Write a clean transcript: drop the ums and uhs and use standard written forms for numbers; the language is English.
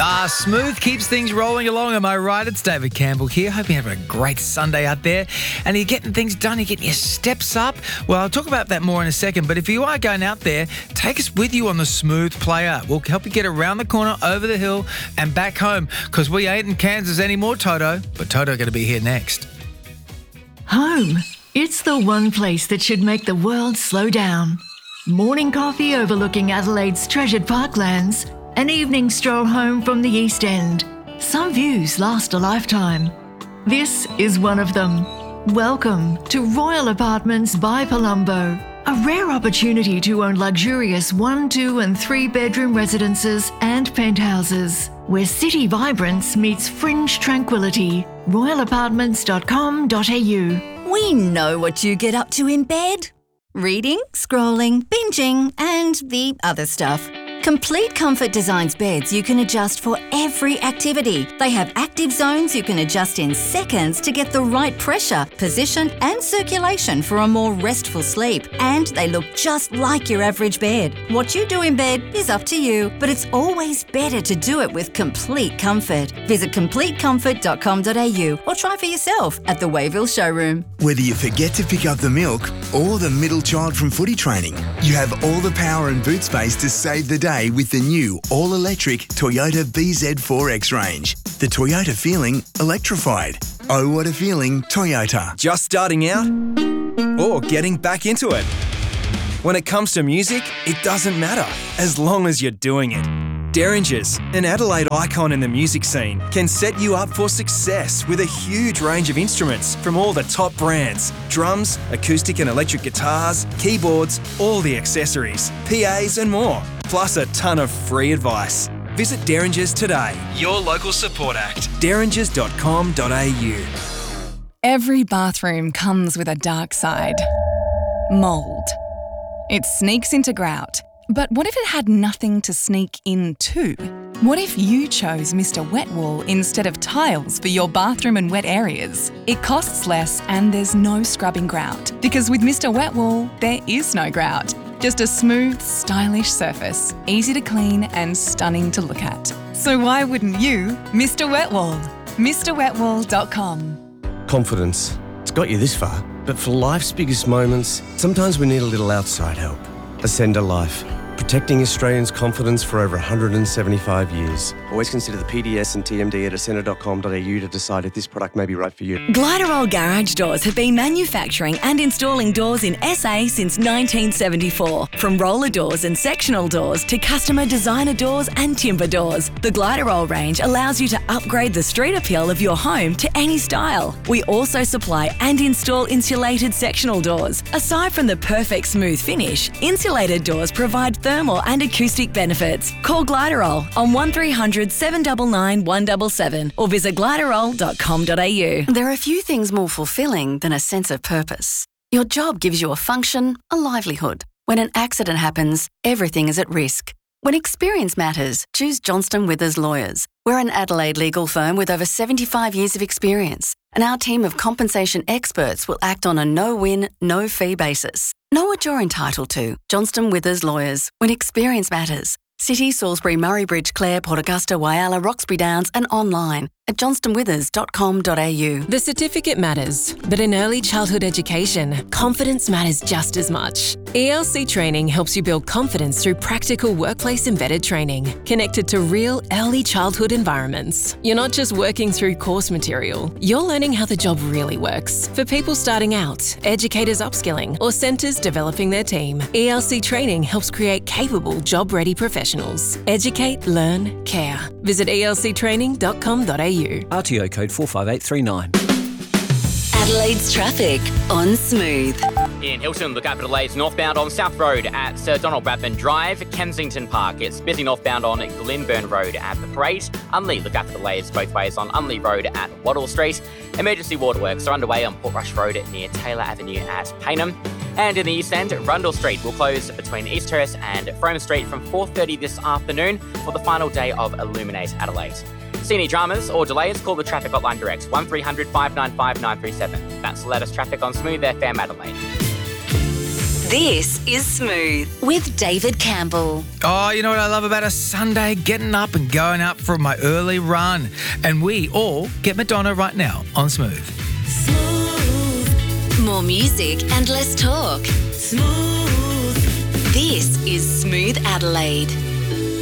Smooth keeps things rolling along, am I right? It's David Campbell here. Hope you're having a great Sunday out there and you're getting things done, you're getting your steps up. Well, I'll talk about that more in a second, but if you are going out there, take us with you on the Smooth Player. We'll help you get around the corner, over the hill and back home, because we ain't in Kansas anymore, Toto, but Toto going to be here next. Home. It's the one place that should make the world slow down. Morning coffee overlooking Adelaide's treasured parklands. An evening stroll home from the East End. Some views last a lifetime. This is one of them. Welcome to Royal Apartments by Palumbo. A rare opportunity to own luxurious 1, 2 and 3 bedroom residences and penthouses, where city vibrance meets fringe tranquility. royalapartments.com.au. We know what you get up to in bed. Reading, scrolling, binging and the other stuff. Complete Comfort designs beds you can adjust for every activity. They have active zones you can adjust in seconds to get the right pressure, position and circulation for a more restful sleep. And they look just like your average bed. What you do in bed is up to you, but it's always better to do it with Complete Comfort. Visit CompleteComfort.com.au or try for yourself at the Wayville showroom. Whether you forget to pick up the milk or the middle child from footy training, you have all the power and boot space to save the day with the new all-electric Toyota BZ4X range. The Toyota feeling electrified. Oh, what a feeling, Toyota. Just starting out or getting back into it? When it comes to music, it doesn't matter as long as you're doing it. Derringers, an Adelaide icon in the music scene, can set you up for success with a huge range of instruments from all the top brands. Drums, acoustic and electric guitars, keyboards, all the accessories, PAs and more, plus a ton of free advice. Visit Derringers today, your local support act, derringers.com.au. Every bathroom comes with a dark side. Mould. It sneaks into grout. But what if it had nothing to sneak into? What if you chose Mr. Wet Wool instead of tiles for your bathroom and wet areas? It costs less and there's no scrubbing grout. Because with Mr. Wet Wool, there is no grout. Just a smooth, stylish surface, easy to clean and stunning to look at. So why wouldn't you Mr. Wet Wool? MrWetWool.com. Confidence. It's got you this far. But for life's biggest moments, sometimes we need a little outside help. Ascender Life, protecting Australians' confidence for over 175 years. Always consider the PDS and TMD at ascender.com.au to decide if this product may be right for you. Gliderol Garage Doors have been manufacturing and installing doors in SA since 1974. From roller doors and sectional doors to customer designer doors and timber doors, the Gliderol range allows you to upgrade the street appeal of your home to any style. We also supply and install insulated sectional doors. Aside from the perfect smooth finish, insulated doors provide thermal and acoustic benefits. Call Gliderol on 1300 799 177 or visit gliderol.com.au. There are few things more fulfilling than a sense of purpose. Your job gives you a function, a livelihood. When an accident happens, everything is at risk. When experience matters, choose Johnston Withers Lawyers. We're an Adelaide legal firm with over 75 years of experience, and our team of compensation experts will act on a no-win, no-fee basis. Know what you're entitled to. Johnston Withers Lawyers. When experience matters. City, Salisbury, Murray Bridge, Clare, Port Augusta, Whyalla, Roxbury Downs and online at johnstonwithers.com.au. The certificate matters, but in early childhood education, confidence matters just as much. ELC Training helps you build confidence through practical workplace-embedded training, connected to real early childhood environments. You're not just working through course material, you're learning how the job really works. For people starting out, educators upskilling, or centres developing their team, ELC Training helps create capable, job-ready professionals. Educate, learn, care. Visit elctraining.com.au. RTO code 45839. Adelaide's traffic on Smooth. In Hilton, look out for delays northbound on South Road at Sir Donald Bradman Drive, Kensington Park. It's busy northbound on Glenburn Road at the Parade. Unley, look out for delays both ways on Unley Road at Wattle Street. Emergency waterworks are underway on Portrush Road near Taylor Avenue at Paynham. And in the East End, Rundle Street will close between East Terrace and Frome Street from 4:30 this afternoon for the final day of Illuminate Adelaide. See any dramas or delays, call the traffic hotline direct, 1300 595 937. That's the latest traffic on Smooth FM Adelaide. This is Smooth with David Campbell. Oh, you know what I love about a Sunday? Getting up and going out for my early run. And we all get Madonna right now on Smooth. More music and less talk. Smooth. This is Smooth Adelaide.